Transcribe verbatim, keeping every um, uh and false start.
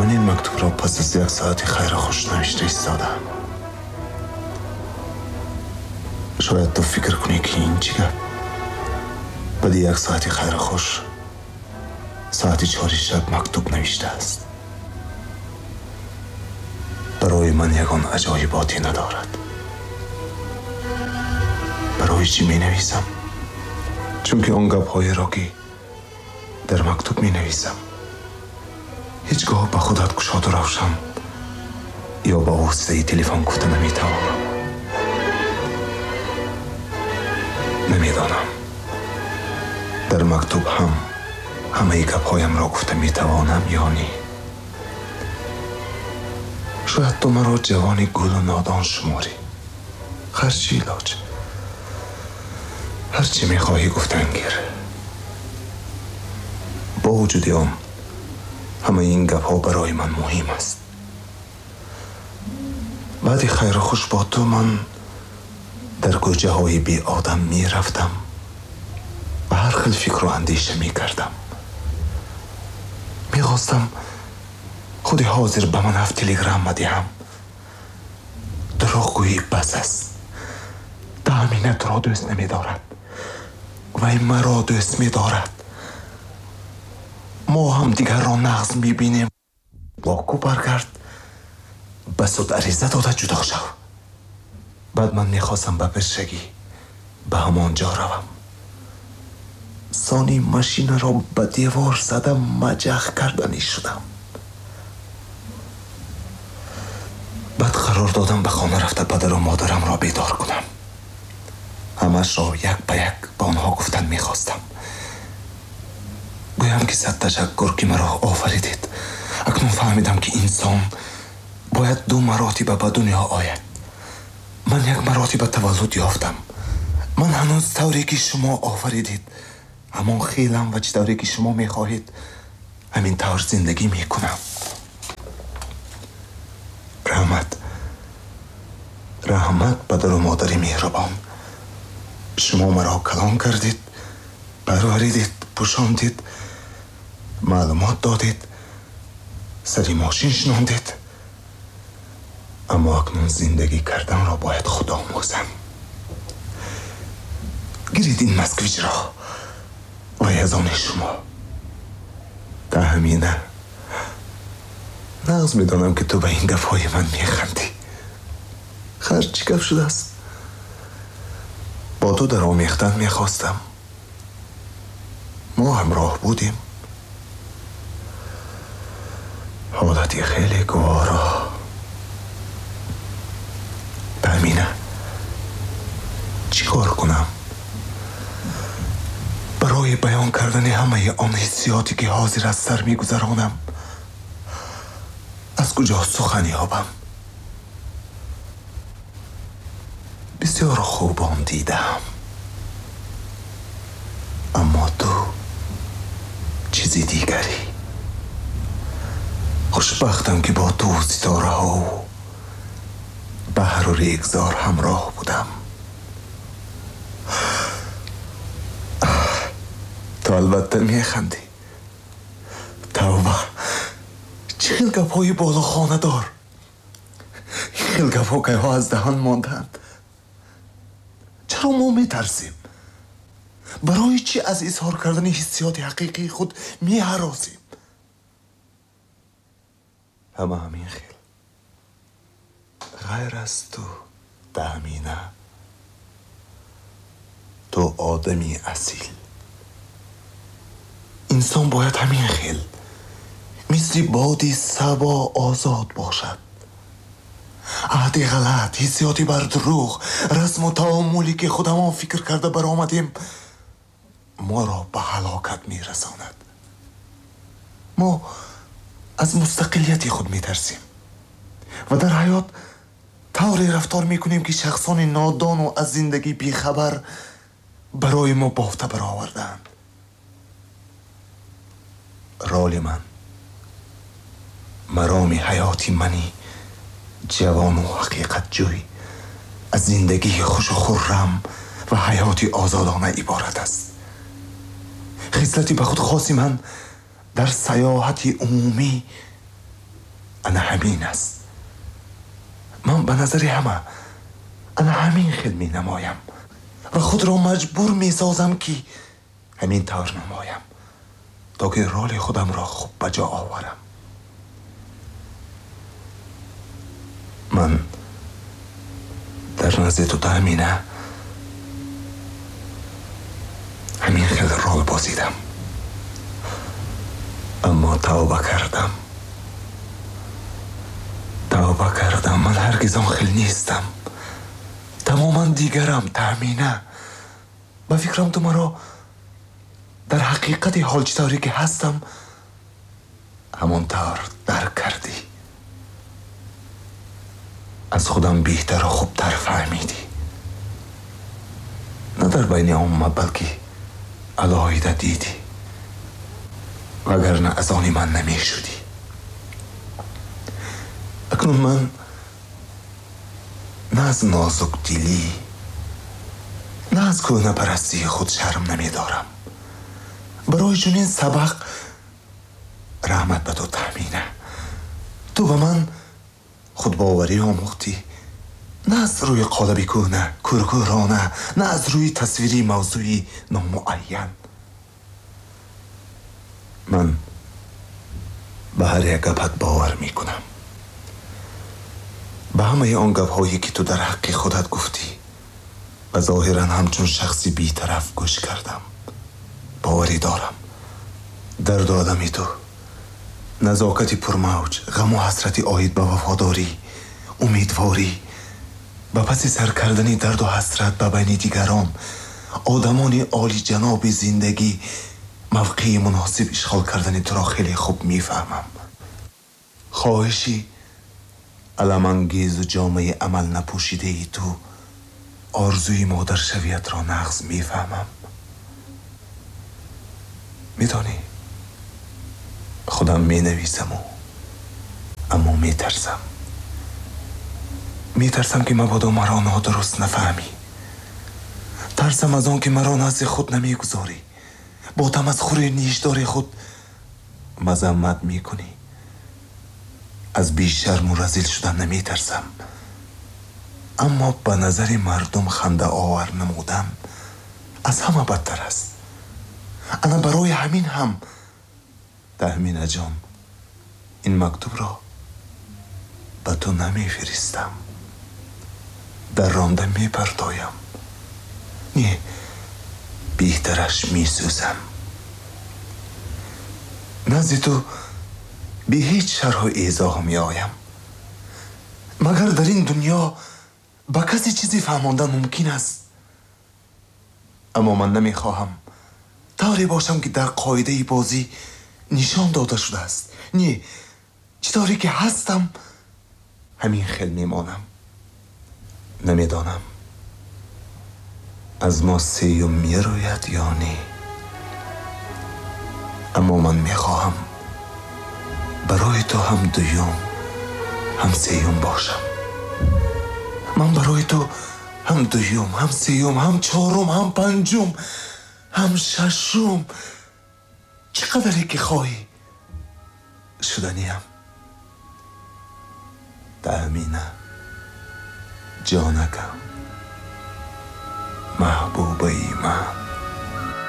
من این مکتوب را پس از یک ساعتی خیر خوش نوشته ایستادم. شاید تو فکر کنی که این چی گپ؟ بعد یک ساعتی خیر خوش ساعتی چهار شب مکتوب نوشته است. برای من یگان عجایباتی ندارد. برای چی می نویسم؟ چون که آن گپ های را که در مکتوب می نویسم هیچگاه به خودت گشاد و روشن یا با واسطه تلفن گفته نمی توانم. نمیدانم در مکتوب هم همه گپ هایم را گفته می توانم یا نه. شاید تو مرا جوانی گل و نادان شماری. هرچی علاج، هرچی می خواهی گفتن گیر. با وجود آن همه این گپ ها برای من مهم است. بعد خیر خوش با تو من در گوجه های بی آدم می رفتم و هر خیل فکر و اندیشه می کردم. می خواستم خودی حاضر به من هفت تلگرام بدهم. دروغ گویی بس است. تأمینه تو را دوست نمی دارد و این مرا دوست می دارد. ما هم دیگر را نغز می بینیم. باکو برگرد بسود عریضه داده جدا شو. بعد من می خواستم به پرشگی به همان جا روم. سانی ماشین را به دیوار زدم، مجخ کردنی شدم. بعد قرار دادم به خانه رفته پدر و مادرم را بیدار کنم. همش را یک به یک به آنها گفتن می خواستم. گویم که صد تشکر که مرا آفریدید. اکنون فهمیدم که انسان باید دو مراتب به دنیا آید. من یک مراتب تولد یافتم. من هنوز طوری که شما آفریدید همان خیلم و چطوری که شما می خواهید همین طور زندگی می کنم. رحمت رحمت پدر و مادر مهربان، شما مرا کلام کردید، پروریدید، پوشاندید، معلومات دادید، سری ماشین شناندید. اما اکنون زندگی کردن را باید خود آموزم. گیرید این مسکویچ را و یزان شما. تهمینه نغز میدانم که تو به این گفای من میخندی. خیر چی گف شده است؟ با تو در آمیختن میخواستم. ما همراه بودیم. حالتی خیلی گوارا. تهمینه چی کار کنم؟ برای بیان کردن همه آن حسیاتی که حاضر از سر میگذرانم از کجا سخنی یابم؟ بسیار خوبان دیدم، اما تو چیزی دیگری. خوشبختم که با تو ستاره ها و بحر و ریگزار همراه بودم. تو البته میخندی. توبه، چه خیل گپ های بالا خانه دار. خیل گپ ها که ها از دهان ماندند. چرا ما میترسیم؟ برای چی از اظهار کردن حسیات حقیقی خود میهراسیم؟ همه همین خیل. غیر از تو تهمینه، تو آدمی اصیل. انسان باید همین خیل مثل بادی صبا آزاد باشد. عهدی غلط، حسیاتی بر دروغ، رسم و تعاملی که خودمان فکر کرده برآمدیم ما را به هلاکت می رساند. ما از مستقلیتی خود می ترسیم و در حیات طوری رفتار می کنیم که شخصان نادان و از زندگی بیخبر برای ما بافته برآوردند. رول من، مرام حیاتی منی جوان و حقیقت جوی از زندگی خوش و خرم و حیاتی آزادانه عبارت است. خصلتی به خود خاصی من در سیاحتی عمومی انا همین است. من به نظر همه انا همین خیل می نمایم و خود را مجبور می سازم که همین طور نمایم تا که رول خودم را خوب بجا آورم. من در نزد تو تامینه همین خیل رول بازیدم، اما توبه کردم توبه کردم من هرگز آن خیل نیستم. تماما دیگرم تامینه. به فکرم تو مرا در حقیقت حال چطوری که هستم همون طور درک کردی. از خودم بیشتر و خوبتر فهمیدی، نه در بین عامه بلکه علاهیده دیدی، وگرنه از آنی من نمی شدی. اکنون من نه از نازک دیلی نه از کهنه پرستی خود شرم نمی دارم. برای چنین سبق رحمت به تو تامینه. تو به من خود باوری آموختی، نه از روی قالبی کهنه کورکورانه، نه از روی تصویری موضوعی نامعین. من به هر یک گپت باور می کنم. به همه آن گپ‌هایی که تو در حق خودت گفتی و ظاهراً همچون شخصی بی‌طرف گوش کردم. باوری دارم درد آدمی تو، نزاکتی پرموج، غم و حسرتی آید به وفاداری، امیدواری، به پس سر کردنی درد و حسرت به بین دیگران، آدمانی عالی جناب زندگی، موقعی مناسب اشغال کردنی تو را خیلی خوب میفهمم. خواهشی علم‌انگیز و جامعه عمل نپوشیده ای تو آرزوی مادر شویت را نقض میفهمم. میدانی خودم می نویسم و اما می ترسم می ترسم که مبادا مرا نادرست نفهمی. ترسم از آن که مرا نزد خود نمی گذاری، با تمسخر نیشدار خود مذمت می کنی. از بیشرم و رذیل شدن نمی ترسم، اما به نظر مردم خنده آور نمودن از همه بدتر است. انا برای همین هم تامینه جان این مکتوب را به تو نمی فرستم، در رانده می پرتایم، نه بیشترش می سوزم. نزد تو به هیچ شرح و ایضاح می آیم، مگر در این دنیا با کسی چیزی فهماندن ممکن است. اما من نمی خواهم طوری باشم که در قاعده بازی نشان داده شده است. نه، چطوری که هستم همین خیل میمانم. نمیدانم از ما سیوم میروید یا نه، اما من میخواهم برای تو هم دویم هم سیوم باشم. من برای تو هم دویم هم سیوم هم چهارم هم پنجم هم ششم، چقدری که خواهی شدنیم. تامینه جانکم، محبوبه ای من.